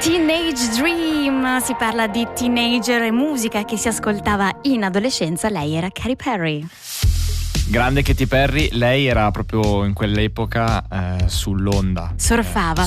Teenage Dream, si parla di teenager e musica che si ascoltava in adolescenza. Lei era Katy Perry. Grande Katy Perry, lei era proprio in quell'epoca sull'onda. Surfava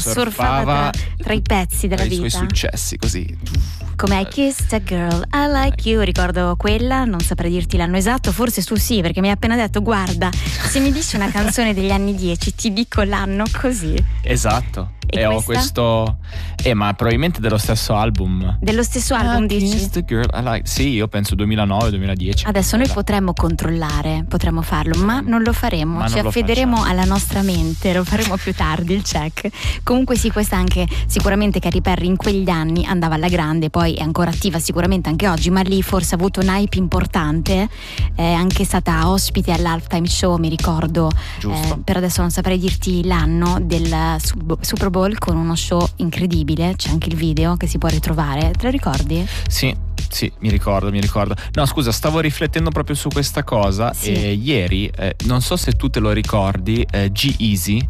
tra i pezzi della vita. I suoi successi, così. Come I Kissed a Girl, I Like You, ricordo quella, non saprei dirti l'anno esatto, forse tu sì, perché mi hai appena detto, guarda, se mi dici una canzone degli anni 10 ti dico l'anno così. Esatto. E ho questo ma probabilmente dello stesso album. Dello stesso album, dici? The Girl I Like. Sì, io penso 2009-2010. Adesso noi potremmo controllare, potremmo farlo, ma non lo faremo, ci affideremo alla nostra mente, lo faremo più tardi il check. Comunque sì, questa anche sicuramente Katy Perry in quegli anni andava alla grande, poi è ancora attiva sicuramente anche oggi, ma lì forse ha avuto un hype importante, è anche stata ospite all'Halftime Show, mi ricordo. Per adesso non saprei dirti l'anno del Super Bowl, con uno show incredibile, c'è anche il video che si può ritrovare, te lo ricordi? Sì, mi ricordo. No, scusa, stavo riflettendo proprio su questa cosa, sì. E ieri, non so se tu te lo ricordi, G-Eazy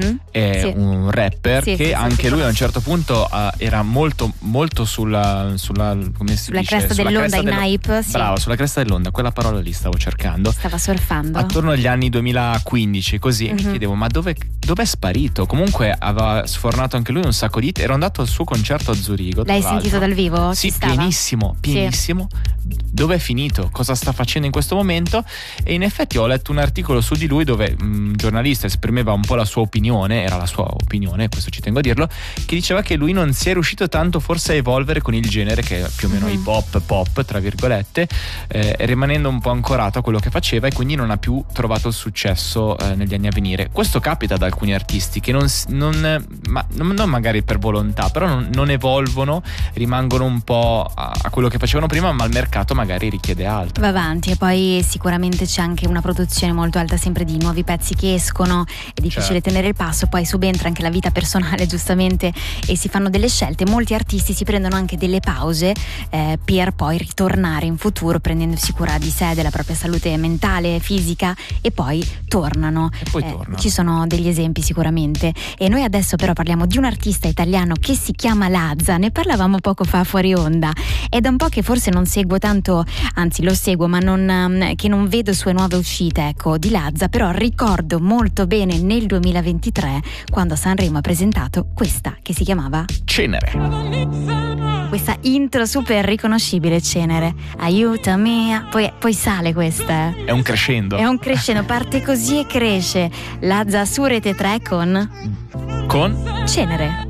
è un rapper che anche lui a un certo punto era molto sulla come si dice? Cresta dell'onda, in hype. Bravo, sulla cresta dell'onda, quella parola lì stavo cercando. Stava surfando attorno agli anni 2015, così, e mi chiedevo ma dov'è sparito? Comunque aveva sfornato anche lui un sacco di hit. Ero andato al suo concerto a Zurigo. L'hai sentito dal vivo? Sì, pienissimo. Sì. Dove è finito? Cosa sta facendo in questo momento? E in effetti ho letto un articolo su di lui dove un giornalista esprimeva un po' la sua opinione, era la sua opinione, questo ci tengo a dirlo, che diceva che lui non si è riuscito tanto forse a evolvere con il genere, che è più o meno hip hop, pop tra virgolette, rimanendo un po' ancorato a quello che faceva, e quindi non ha più trovato il successo negli anni a venire. Questo capita ad alcuni artisti che non magari per volontà, però non evolvono, rimangono un po' a quello che facevano prima, ma il mercato magari richiede altro. Va avanti, e poi sicuramente c'è anche una produzione molto alta sempre di nuovi pezzi che escono, è difficile tenere il passo, poi subentra anche la vita personale giustamente e si fanno delle scelte. Molti artisti si prendono anche delle pause per poi ritornare in futuro prendendosi cura di sé, della propria salute mentale, fisica, e poi tornano. Ci sono degli esempi sicuramente, e noi adesso però parliamo di un artista italiano che si chiama Lazza. Ne parlavamo poco fa fuori onda, è da un po' che forse non seguo tanto, anzi lo seguo ma che non vedo sue nuove uscite, ecco, di Lazza, però ricordo molto bene nel 2023 quando a Sanremo ha presentato questa che si chiamava Cenere. Questa intro super riconoscibile, Cenere, aiutami, poi sale questa. È un crescendo, parte così e cresce. Lazza su Rete 3 con Cenere.